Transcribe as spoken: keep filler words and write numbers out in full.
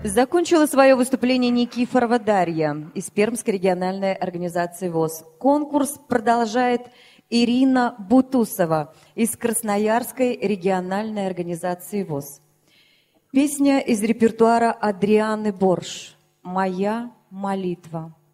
Закончила свое выступление Никифорова Дарья из Пермской региональной организации ВОС. Конкурс продолжает Ирина Бутусова из Красноярской региональной организации ВОС. Песня из репертуара Адрианы Борш «Моя молитва».